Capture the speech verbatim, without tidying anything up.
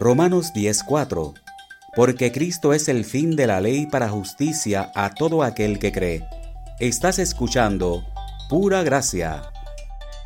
Romanos diez cuatro. Porque Cristo es el fin de la ley para justicia a todo aquel que cree. Estás escuchando Pura Gracia.